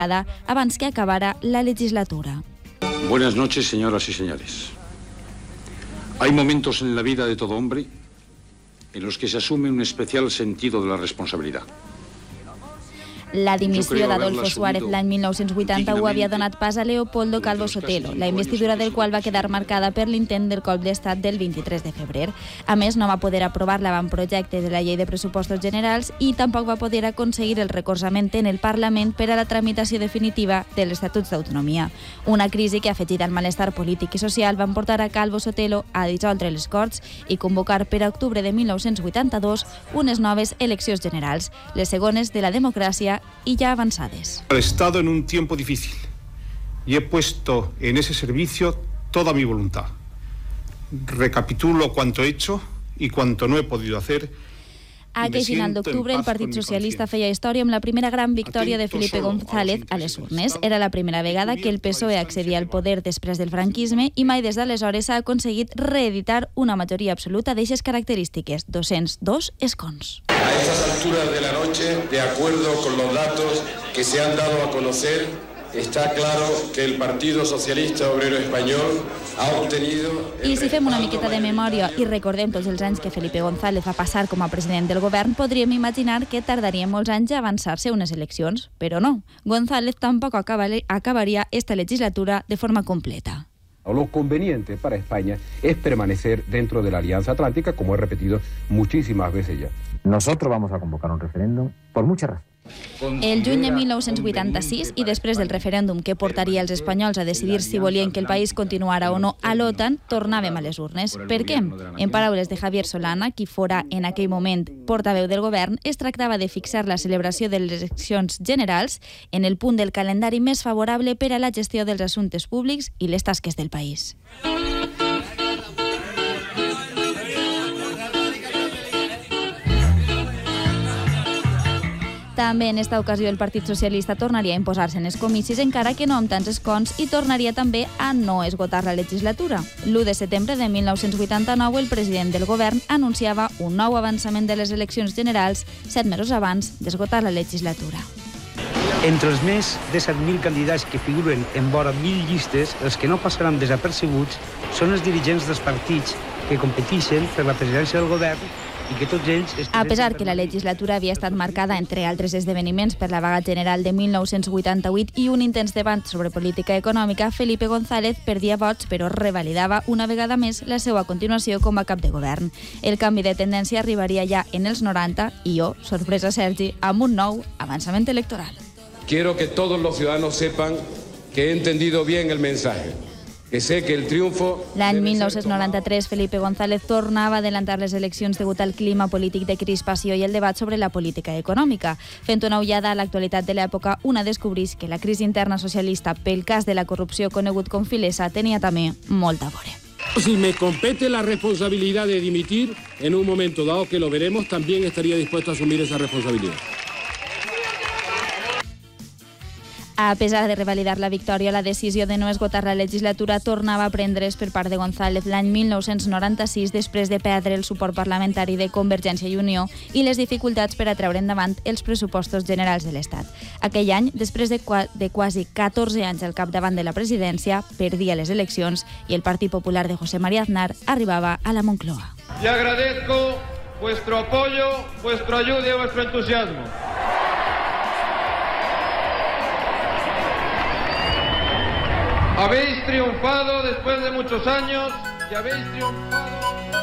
abans que acabara la legislatura. Buenas noches, señoras y señores. Hay momentos en la vida de todo hombre en los que se asume un especial sentido de la responsabilidad. La dimissió d'Adolfo Suárez l'any 1981 havia donat pas a Leopoldo Calvo Sotelo, la investidura del qual va quedar marcada per l'intent del colp d'estat del 23 de febrer. A més, no va poder aprovar l'avantprojecte de la llei de pressupostos generals i tampoc va poder aconseguir el recolzament en el Parlament per a la tramitació definitiva de l'Estatut d'Autonomia. Una crisi que, afegida al malestar polític i social, van portar a Calvo Sotelo a dissoldre les Corts i convocar per a octubre de 1982 unes noves eleccions generals, les segones de la democràcia y ya avanzadas. He estado en un tiempo difícil y he puesto en ese servicio toda mi voluntad. Recapitulo cuanto he hecho y cuanto no he podido hacer. Aquell final d'octubre, el Partit Socialista feia història amb la primera gran victòria de Felipe González a les urnes. Era la primera vegada que el PSOE accedia al poder després del franquisme i mai des d'aleshores ha aconseguit reeditar una majoria absoluta d'eixes característiques, 202 escons. A estas alturas de la noche, de acuerdo con los datos que se han dado a conocer, está claro que el Partido Socialista Obrero Español ha obtenido... I si fem una miqueta de memòria i recordem tots els anys que Felipe González va passar com a president del govern, podríem imaginar que tardaria molts anys a avançar-se a unes eleccions, però no. González tampoc acabaria esta legislatura de forma completa. Lo conveniente para España es permanecer dentro de la Alianza Atlántica, como he repetido muchísimas veces ya. Nosotros vamos a convocar un referéndum por muchas razones. El juny de 1986, i després del referèndum que portaria els espanyols a decidir si volien que el país continuara o no a l'OTAN, tornàvem a les urnes. Per què? En paraules de Javier Solana, qui fora en aquell moment portaveu del govern, es tractava de fixar la celebració de les eleccions generals en el punt del calendari més favorable per a la gestió dels assumptes públics i les tasques del país. També en esta ocasió el Partit Socialista tornaria a imposar-se en els comicis, encara que no amb tants escons, i tornaria també a no esgotar la legislatura. L'1 de setembre de 1989 el president del govern anunciava un nou avançament de les eleccions generals 7 mesos abans d'esgotar la legislatura. Entre els més de 7.000 candidats que figuren en vora 1.000 llistes, els que no passaran desapercebuts són els dirigents dels partits que competeixen per la presidència del govern i que tots ells... A pesar que la legislatura havia estat marcada, entre altres esdeveniments, per la vaga general de 1988 i un intens debat sobre política econòmica, Felipe González perdia vots, però revalidava una vegada més la seva continuació com a cap de govern. El canvi de tendència arribaria ja en els 90 i jo, sorpresa Sergi, amb un nou avançament electoral. Quiero que todos los ciudadanos sepan que he entendido bien el mensaje. Que sé que el triunfo... L'any 1993, Felipe González tornava a adelantar les eleccions degut al clima polític de crispació i el debat sobre la política econòmica. Fent una ullada a l'actualitat de l'època, una descobrís que la crisi interna socialista pel cas de la corrupció conegut com Filesa tenia també molta a veure. Si me compete la responsabilidad de dimitir, en un momento dado que lo veremos, también estaría dispuesto a asumir esa responsabilidad. A pesar de revalidar la victòria, la decisió de no esgotar la legislatura tornava a prendre's per part de González l'any 1996 després de perdre el suport parlamentari de Convergència i Unió i les dificultats per a treure endavant els pressupostos generals de l'Estat. Aquell any, després de quasi 14 anys al capdavant de la presidència, perdia les eleccions i el Partit Popular de José María Aznar arribava a la Moncloa. Y agradezco vuestro apoyo, vuestra ayuda y vuestro entusiasmo. Habéis triunfado después de muchos años y habéis triunfado...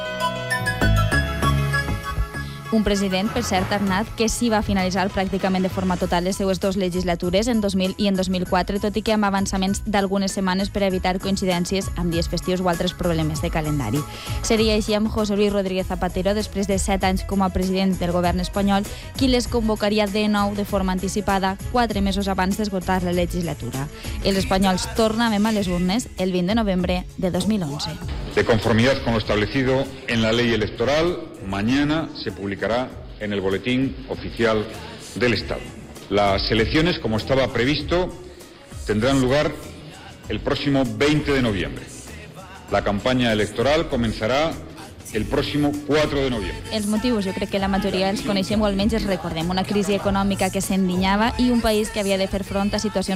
Un president, per cert, Arnat, que sí va finalitzar pràcticament de forma total les seues dues legislatures, en 2000 i en 2004, tot i que amb avançaments d'algunes setmanes per evitar coincidències amb dies festius o altres problemes de calendari. Seria així amb José Luis Rodríguez Zapatero, després de 7 anys com a president del govern espanyol, qui les convocaria de nou de forma anticipada 4 mesos abans d'esgotar la legislatura. Els espanyols tornàvem a les urnes el 20 de novembre de 2011. De conformidad con lo establecido en la ley electoral, mañana se publicará en el Boletín Oficial del Estado. Las elecciones, como estaba previsto, tendrán lugar el próximo 20 de noviembre. La campaña electoral comenzará el próximo 4 de noviembre. Els motius, jo crec que la majoria els coneixem o almenys els recordem. Una crisi econòmica que s'endinyava i un país que havia de fer front a situacions